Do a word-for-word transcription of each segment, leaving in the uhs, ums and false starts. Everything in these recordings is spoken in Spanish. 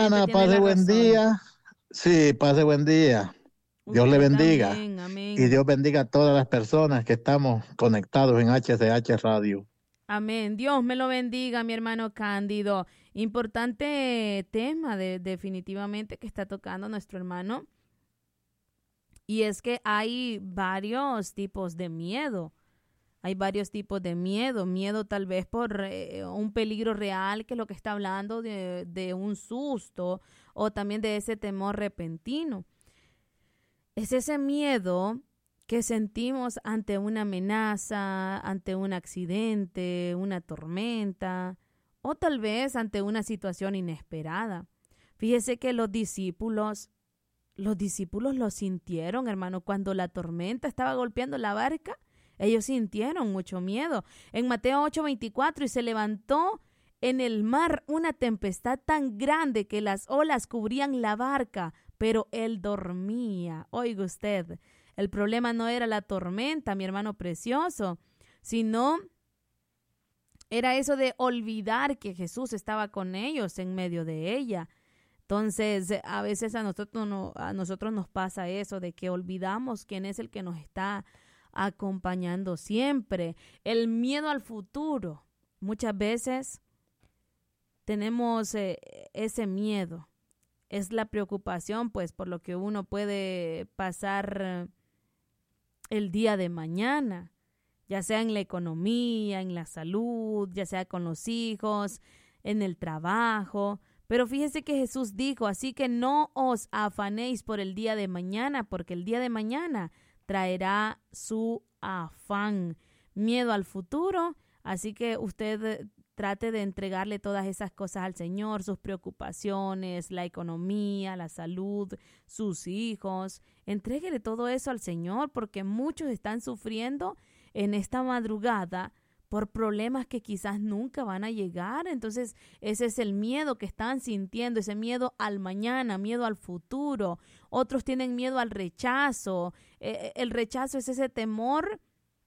hermana, tiene pase la buen razón. día. Sí, pase buen día. Dios le Usted bendiga. también, Y amén. Dios bendiga a todas las personas que estamos conectados en H C H Radio. Amén. Dios me lo bendiga, mi hermano Cándido. Importante tema de, definitivamente que está tocando nuestro hermano. Y es que hay varios tipos de miedo. Hay varios tipos de miedo. Miedo tal vez por eh, un peligro real, que es lo que está hablando de, de un susto, o también de ese temor repentino. Es ese miedo que sentimos ante una amenaza, ante un accidente, una tormenta, o tal vez ante una situación inesperada. Fíjese que los discípulos, los discípulos lo sintieron, hermano, cuando la tormenta estaba golpeando la barca. Ellos sintieron mucho miedo. En Mateo ocho veinticuatro, y se levantó en el mar una tempestad tan grande que las olas cubrían la barca, pero él dormía. Oiga usted, el problema no era la tormenta, mi hermano precioso, sino era eso de olvidar que Jesús estaba con ellos en medio de ella. Entonces, a veces a nosotros, no, a nosotros nos pasa eso de que olvidamos quién es el que nos está acompañando siempre. El miedo al futuro. Muchas veces tenemos eh, ese miedo. Es la preocupación, pues, por lo que uno puede pasar eh, el día de mañana, ya sea en la economía, en la salud, ya sea con los hijos, en el trabajo. Pero fíjese que Jesús dijo, así que no os afanéis por el día de mañana, porque el día de mañana traerá su afán. Miedo al futuro, así que usted trate de entregarle todas esas cosas al Señor, sus preocupaciones, la economía, la salud, sus hijos. Entréguele todo eso al Señor, porque muchos están sufriendo en esta madrugada por problemas que quizás nunca van a llegar. Entonces ese es el miedo que están sintiendo, ese miedo al mañana, miedo al futuro. Otros tienen miedo al rechazo. Eh, el rechazo es ese temor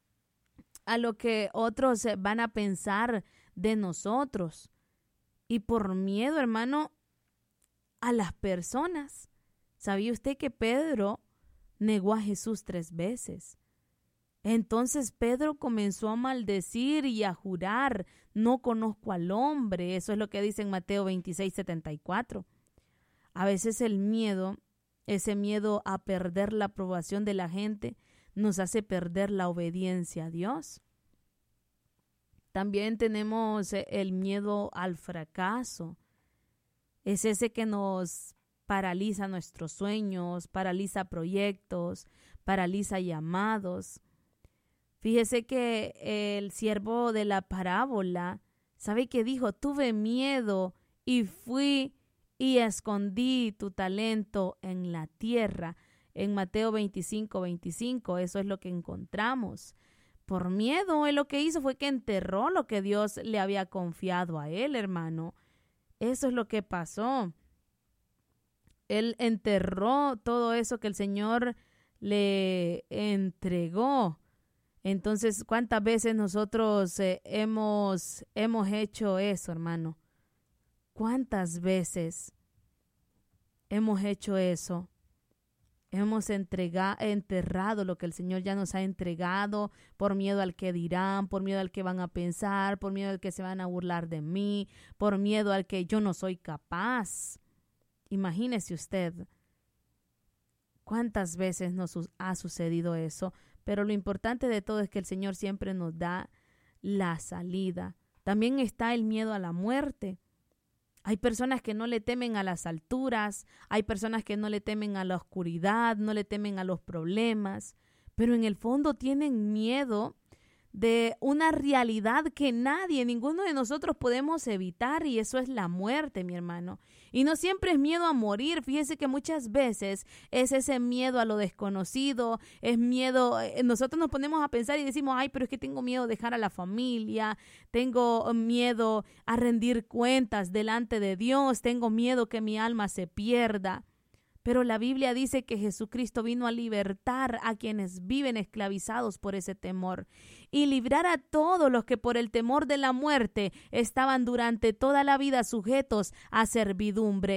a lo que otros van a pensar de nosotros. Y por miedo, hermano, a las personas. ¿Sabía usted que Pedro negó a Jesús tres veces? Entonces Pedro comenzó a maldecir y a jurar, no conozco al hombre. Eso es lo que dice en Mateo veintiséis, setenta y cuatro. A veces el miedo, ese miedo a perder la aprobación de la gente, nos hace perder la obediencia a Dios. También tenemos el miedo al fracaso. Es ese que nos paraliza nuestros sueños, paraliza proyectos, paraliza llamados. Fíjese que el siervo de la parábola, ¿sabe qué dijo? Tuve miedo y fui y escondí tu talento en la tierra. En Mateo veinticinco, veinticinco, eso es lo que encontramos. Por miedo, él lo que hizo fue que enterró lo que Dios le había confiado a él, hermano. Eso es lo que pasó. Él enterró todo eso que el Señor le entregó. Entonces, ¿cuántas veces nosotros eh, hemos, hemos hecho eso, hermano? ¿Cuántas veces hemos hecho eso? Hemos entregado, enterrado lo que el Señor ya nos ha entregado por miedo al que dirán, por miedo al que van a pensar, por miedo al que se van a burlar de mí, por miedo al que yo no soy capaz. Imagínese usted cuántas veces nos ha sucedido eso. Pero lo importante de todo es que el Señor siempre nos da la salida. También está el miedo a la muerte. Hay personas que no le temen a las alturas, hay personas que no le temen a la oscuridad, no le temen a los problemas, pero en el fondo tienen miedo de una realidad que nadie, ninguno de nosotros podemos evitar, y eso es la muerte, mi hermano. Y no siempre es miedo a morir. Fíjese que muchas veces es ese miedo a lo desconocido, es miedo, nosotros nos ponemos a pensar y decimos, ay, pero es que tengo miedo de dejar a la familia, tengo miedo a rendir cuentas delante de Dios, tengo miedo que mi alma se pierda. Pero la Biblia dice que Jesucristo vino a libertar a quienes viven esclavizados por ese temor y librar a todos los que por el temor de la muerte estaban durante toda la vida sujetos a servidumbre.